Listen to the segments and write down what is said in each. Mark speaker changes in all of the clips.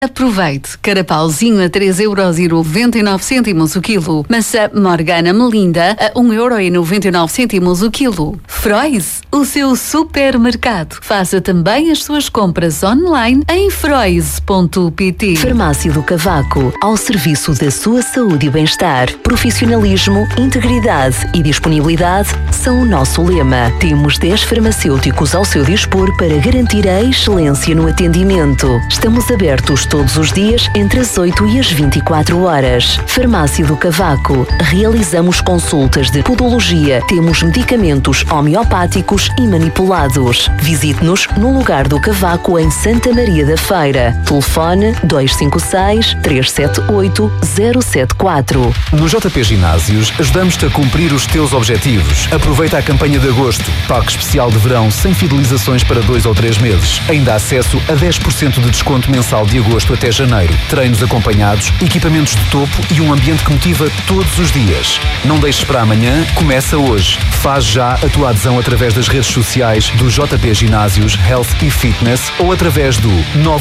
Speaker 1: Aproveite, carapauzinho a 3,99€ o quilo. Maçã Morgana Melinda a 1,99€ o quilo. Frois, o seu supermercado. Faça também as suas compras online em frois.pt.
Speaker 2: Farmácia do Cavaco, ao serviço da sua saúde e bem-estar. Profissionalismo, integridade e disponibilidade são o nosso lema. Temos 10 farmacêuticos ao seu dispor para garantir a excelência no atendimento. Estamos abertos todos os dias entre as 8 e as 24 horas. Farmácia do Cavaco. Realizamos consultas de podologia. Temos medicamentos homeopáticos e manipulados. Visite-nos no Lugar do Cavaco em Santa Maria da Feira. Telefone 256-378-074.
Speaker 3: No JP Ginásios ajudamos-te a cumprir os teus objetivos. Aproveita a campanha de agosto. Pack especial de verão sem fidelizações para 2 ou 3 meses. Ainda há acesso a 10% de desconto mensal de agosto até janeiro. Treinos acompanhados, equipamentos de topo e um ambiente que motiva todos os dias. Não deixes para amanhã, começa hoje. Faz já a tua adesão através das redes sociais do JP Ginásios Health e Fitness ou através do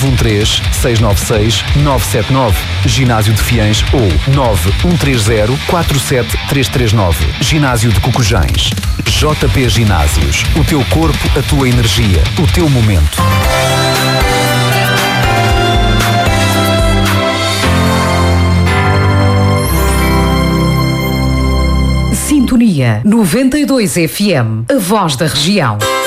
Speaker 3: 913-696-979, Ginásio de Fiães ou 913047339, Ginásio de Cocujães. JP Ginásios. O teu corpo, a tua energia, o teu momento.
Speaker 4: Sintonia 92 FM, a voz da região.